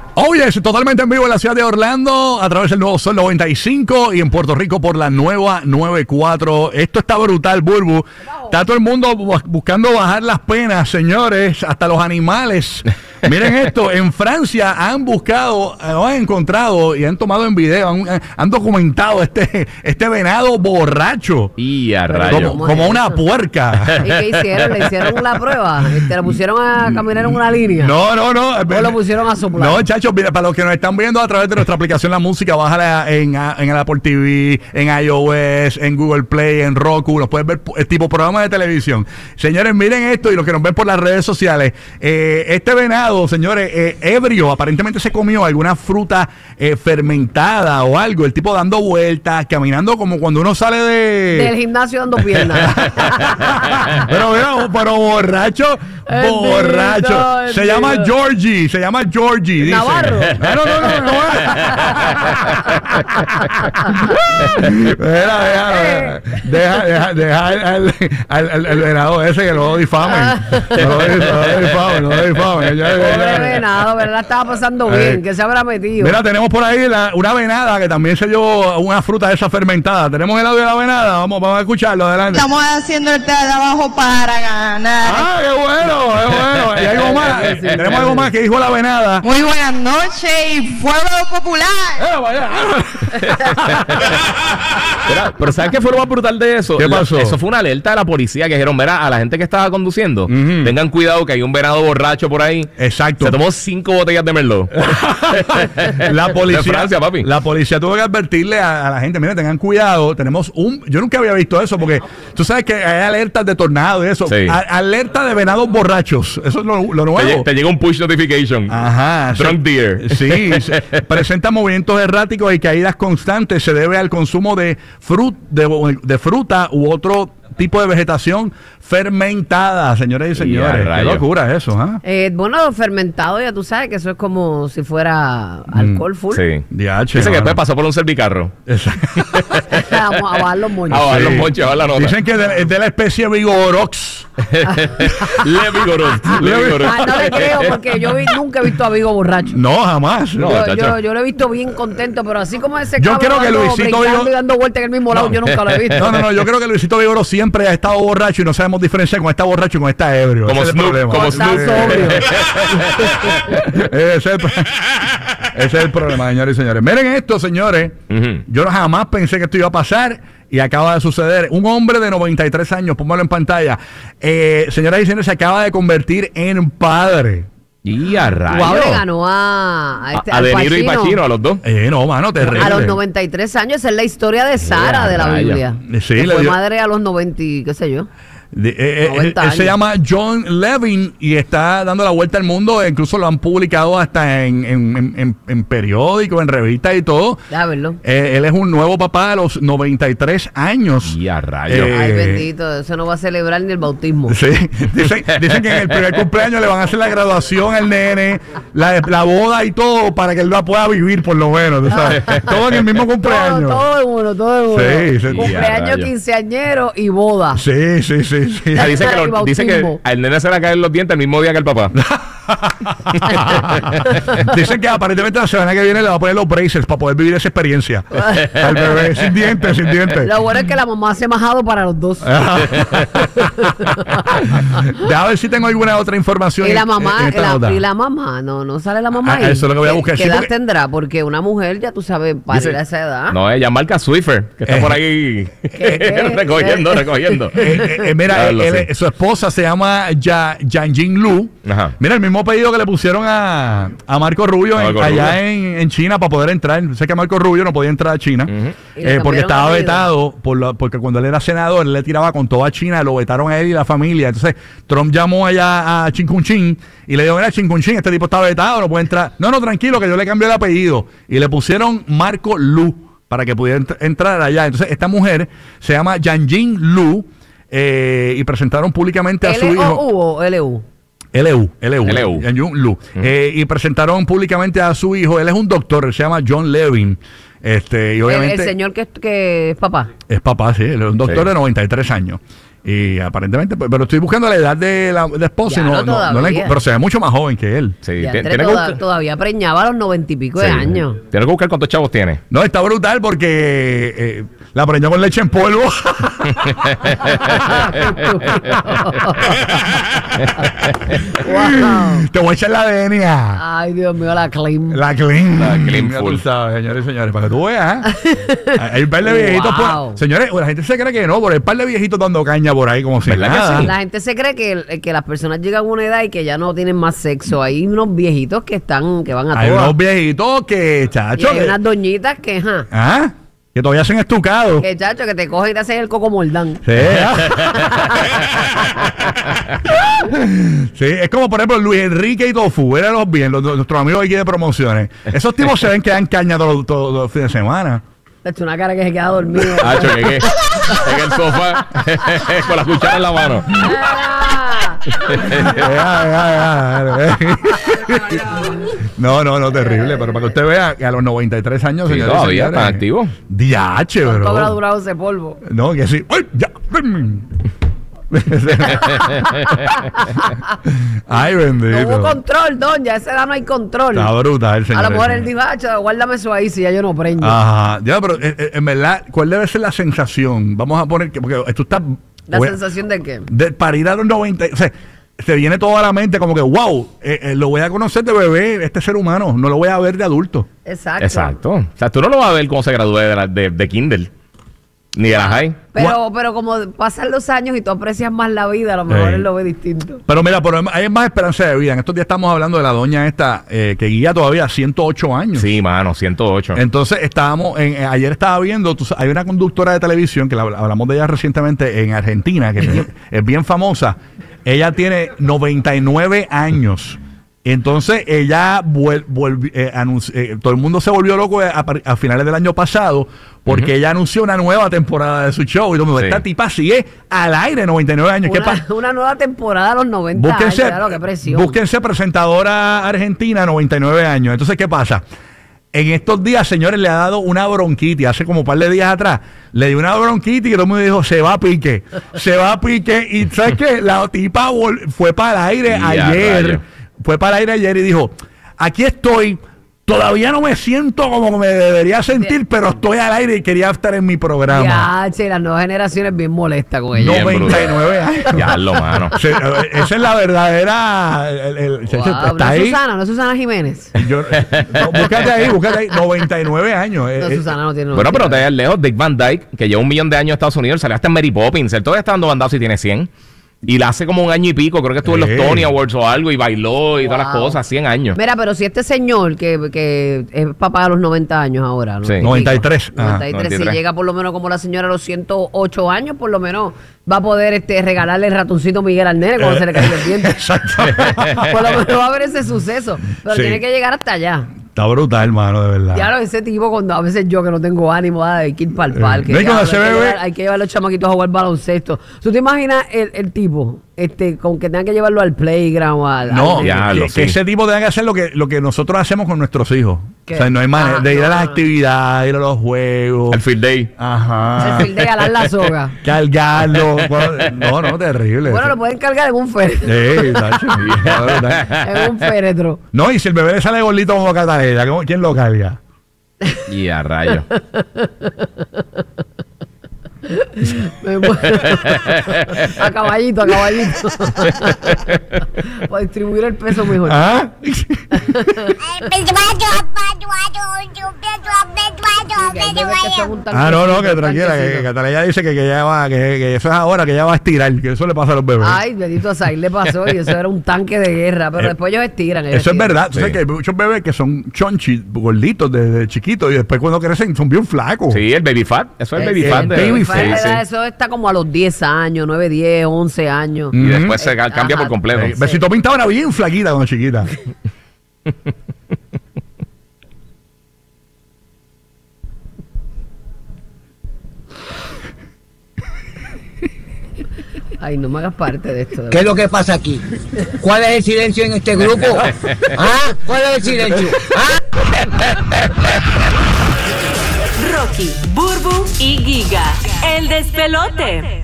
Oh yes, totalmente en vivo en la ciudad de Orlando a través del nuevo Sol 95 y en Puerto Rico por la nueva 94. Esto está brutal, Burbu. Está todo el mundo buscando bajar las penas, señores, hasta los animales. Miren esto, en Francia han buscado, han encontrado y han tomado en video, han documentado este venado borracho. Y a rayos. Como una puerca. ¿Y qué hicieron? ¿Le hicieron la prueba? ¿Lo pusieron a caminar en una línea? No. ¿O lo pusieron a soplar? No, chachos, mira, para los que nos están viendo a través de nuestra aplicación La Música, bájala en Apple TV, en iOS, en Google Play, en Roku, los puedes ver tipo programa de televisión. Señores, miren esto y los que nos ven por las redes sociales. Este venado, señores, ebrio, aparentemente se comió alguna fruta fermentada o algo, el tipo dando vueltas, caminando como cuando uno sale del gimnasio dando piernas. pero borracho. Se llama Georgie, dice. Navarro. No. Deja al venado ese que lo difamen. No lo difamen. Pobre venado, ¿verdad? Estaba pasando bien, que se habrá metido. Mira, tenemos por ahí una venada que también se dio una fruta de esa fermentada. Tenemos el audio de la venada, vamos a escucharlo, adelante. Estamos haciendo el trabajo para ganar. Ah, qué bueno. Y algo más, tenemos algo más que dijo la venada. Muy buenas noches y pueblo popular. Pero ¿sabes qué fue lo más brutal de eso? ¿Qué pasó? Eso fue una alerta de la policía que dijeron, verá, a la gente que estaba conduciendo, tengan cuidado que hay un venado borracho por ahí. Exacto. Se tomó 5 botellas de Merlot. La policía, de Francia, papi. La policía tuvo que advertirle a la gente, miren, tengan cuidado, yo nunca había visto eso, porque tú sabes que hay alertas de tornado y eso. Sí. Alerta de venados borrachos. Eso es lo nuevo. Te llega un push notification. Ajá. Drunk deer. Sí, presenta movimientos erráticos y caídas constantes. Se debe al consumo de fruta u otro tipo de vegetación fermentada, señores y señores. Qué locura es eso, bueno, fermentado, ya tú sabes que eso es como si fuera alcohol full. Sí. DH, dice que después pasó por un servicarro. Vamos a bajar los moños. A bajar los moños, a bajar la nota. Dicen que es de la especie Vigorox. Vigorox. No le creo, porque yo nunca he visto a Vigo borracho. No, jamás. Yo lo he visto bien contento, pero así como ese yo creo que Luisito Vigoro y dando vueltas en el mismo lado, yo nunca lo he visto. No, yo creo que Luisito Vigoro siempre ha estado borracho y no sabemos diferenciar con está borracho y con está ebrio. Como Snoop. Ese es el problema, señores y señores. Miren esto, señores. Yo jamás pensé que esto iba a pasar y acaba de suceder. Un hombre de 93 años, póngalo en pantalla. Señoras y señores, se acaba de convertir en padre. Y a rayos. Wow, le ganó a De Niro y Pacino, a los dos. No, mano, terrible. A los 93 años, esa es la historia de Sara de la Biblia. Sí, fue madre a los 90, qué sé yo. Él se llama John Levin y está dando la vuelta al mundo. Incluso lo han publicado hasta en periódicos, en revistas y todo. Déjame verlo. Él es un nuevo papá a los 93 años. Y a rayos. Ay, bendito, eso no va a celebrar ni el bautismo. Sí, dicen que en el primer cumpleaños le van a hacer la graduación al nene, la boda y todo para que él la pueda vivir por lo menos, ¿tú sabes? Todo en el mismo cumpleaños. Todo el mundo. Sí. Cumpleaños, quinceañero y boda. Sí. Dice que al nene se le caen los dientes el mismo día que el papá. Dicen que aparentemente la semana que viene le va a poner los braces para poder vivir esa experiencia al bebé sin dientes. Lo bueno es que la mamá se ha majado para los dos. Déjame ver si tengo alguna otra información. Y la mamá, no sale la mamá ahí. Eso es lo que voy a buscar. ¿Qué edad tendrá? Porque una mujer, ya tú sabes, para ir a esa edad. No, ella marca Swiffer, que está por ahí recogiendo. Mira, su esposa se llama Yanjin Lu. Ajá. Mira, el mismo apellido que le pusieron a Marco Rubio allá en China para poder entrar. Sé que Marco Rubio no podía entrar a China porque estaba vetado, porque cuando él era senador, él le tiraba con toda China, lo vetaron a él y la familia. Entonces, Trump llamó allá a Chin y le dijo, mira, Chin, este tipo está vetado, no puede entrar. No, tranquilo, que yo le cambié el apellido. Y le pusieron Marco Lu para que pudiera entrar allá. Entonces, esta mujer se llama Yanjin Lu y presentaron públicamente a su hijo. ¿L-O-U o L-U? L-U. Y presentaron públicamente a su hijo. Él es un doctor, él se llama John Levin. Y obviamente el señor que es papá. Es papá, sí, él es un doctor de 93 años. Y aparentemente, pero estoy buscando la edad de la esposa y no pero se ve mucho más joven que él. Sí, todavía preñaba a los 90 y pico de años. Tiene que buscar cuántos chavos tiene. No, está brutal porque la preñó con leche en polvo. Wow. Te voy a echar la DNA. Ay, Dios mío, la Clean. La Clean full. Tú sabes, señores y señores, para que tú veas. Hay un par de viejitos. Señores, la gente se cree que no, pero hay un par de viejitos dando caña por ahí como si nada. Sí? La gente se cree que las personas llegan a una edad y que ya no tienen más sexo. Hay unos viejitos que van a todas. Hay unos viejitos que, chacho. Y hay unas doñitas que, que todavía hacen estucado. Que chacho, que te cogen y te hacen el coco moldán. Sí. Sí, es como por ejemplo Luis Enrique y Tofu, éramos bien, nuestros amigos aquí de promociones. Esos tipos se ven que dan caña todos los fines de semana. Te ha hecho una cara que se queda dormido. ¿Qué? En el sofá con la cuchara en la mano. No, terrible. Pero para que usted vea que a los 93 años, sí, señores, todavía están activos. Diache, bro. ¿Cuánto habrá durado ese polvo? No, que sí. ¡Ay, ya! Ay, bendito. No hubo control, doña. A esa edad no hay control. Está brutal, señor. A lo mejor él dijo, guárdame eso ahí si ya yo no preño. Ajá. Ya, pero en verdad, ¿cuál debe ser la sensación? Vamos a poner que, porque esto está... ¿La sensación de qué? Para ir a los 90... O sea, se viene todo a la mente como que, wow, lo voy a conocer de bebé, este ser humano. No lo voy a ver de adulto. Exacto. O sea, tú no lo vas a ver cuando se gradúe de Kindle. Ni de la high. Pero como pasan los años y tú aprecias más la vida, a lo mejor él lo ve distinto. Pero mira, hay más esperanza de vida. En estos días estamos hablando de la doña esta que guía todavía 108 años. Sí, mano, 108. Entonces ayer estaba viendo, hay una conductora de televisión que hablamos de ella recientemente en Argentina, que es bien famosa. Ella tiene 99 años. Entonces ella todo el mundo se volvió loco a finales del año pasado porque ella anunció una nueva temporada de su show y todo el mundo, esta tipa sigue al aire 99 años. Una nueva temporada a los 90 años, claro, qué presión. Búsquense presentadora argentina 99 años. Entonces, ¿qué pasa? En estos días, señores, le ha dado una bronquitis. Hace como un par de días atrás le dio una bronquitis y todo el mundo dijo, se va a pique. Y ¿sabes qué? La tipa fue para el aire ayer. Fue para el aire ayer y dijo, aquí estoy, todavía no me siento como me debería sentir, pero estoy al aire y quería estar en mi programa. Las nuevas generaciones bien molestas con ella. 99 años. Ya lo mano. Esa es la verdadera. Está ahí. No es Susana Jiménez. Búscate ahí. 99 años. No, Susana no tiene. Bueno, pero te das lejos. Dick Van Dyke, que lleva 1 millón de años en Estados Unidos, salió hasta en Mary Poppins. Él todavía está dando bandazos y tiene 100. Y la hace como 1 año y pico, creo que estuvo en los Tony Awards o algo y bailó y todas las cosas, 100 años. Mira, pero si este señor que es papá a los 90 años ahora, ¿no? Sí. 93. 93, si llega por lo menos como la señora a los 108 años, por lo menos va a poder regalarle el ratoncito Miguel al nene cuando se le caiga el diente. Exacto. Por lo menos va a haber ese suceso, pero tiene que llegar hasta allá. Está brutal, hermano, de verdad. Claro, ese tipo, cuando a veces yo que no tengo ánimo, hay que ir para el parque. Hay que llevar a los chamaquitos a jugar baloncesto. ¿Tú te imaginas el tipo con que tenga que llevarlo al playground? Que ese tipo tenga que hacer lo que nosotros hacemos con nuestros hijos. ¿Qué? O sea, no hay manera de ir a las actividades, ir a los juegos. El field day. Ajá. El field day, alar la soga. Cargarlo. No, terrible. Bueno, lo pueden cargar en un féretro. Sí, en un féretro. No, y si el bebé le sale gordito como Catalina, ¿quién lo carga? Y a rayo. A caballito. Para distribuir el peso mejor. No, que tranquila, que Catalina dice que eso es ahora, que ella va a estirar, que eso le pasa a los bebés. Ay, bendito, a Zay le pasó y eso era un tanque de guerra, pero después ellos estiran. Eso es verdad, tú sabes que hay muchos bebés que son chonchi, gorditos desde chiquitos y después cuando crecen son bien flacos. Sí, el baby fat, eso es el baby fat. Eso está como a los 10 años, 9, 10, 11 años. Y después se cambia por completo. Besito Pintado era bien flaquita cuando chiquita. Ay, no me hagas parte de esto. ¿Qué es lo que pasa aquí? ¿Cuál es el silencio en este grupo? ¿Cuál es el silencio? Rocky, Burbu y Giga, el despelote.